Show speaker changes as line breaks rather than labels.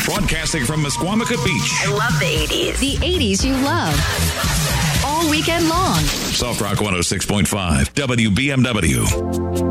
Broadcasting from Mesquamacut Beach.
I love the 80s.
The 80s you love. All weekend long.
Soft Rock 106.5 WBMW.